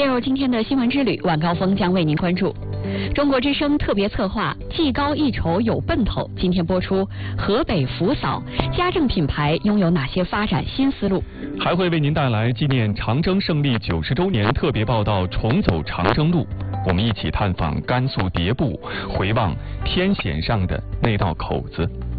进入今天的新闻之旅，晚高峰将为您关注中国之声特别策划《技高一筹有奔头》，今天播出河北福嫂家政品牌拥有哪些发展新思路？ 还会为您带来纪念长征胜利90周年特别报道《重走长征路》，我们一起探访甘肃迭部，回望天险上的那道口子。